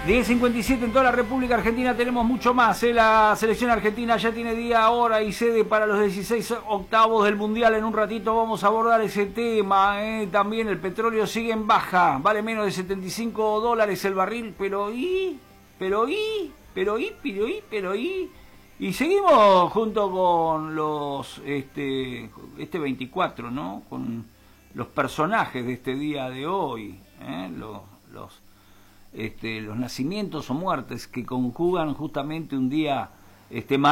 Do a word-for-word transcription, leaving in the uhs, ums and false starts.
diez cincuenta y siete en toda la República Argentina, tenemos mucho más. ¿eh? La selección argentina ya tiene día, hora y sede para los dieciséis octavos del Mundial. En un ratito vamos a abordar ese tema. ¿eh? También el petróleo sigue en baja, vale menos de setenta y cinco dólares el barril, pero ¿y? ¿Pero y? ¿Pero y? ¿Pero y? ¿Pero y? Y seguimos junto con los, este, este veinticuatro, ¿no? Con los personajes de este día de hoy, ¿eh? los, los Este, los nacimientos o muertes que conjugan justamente un día este,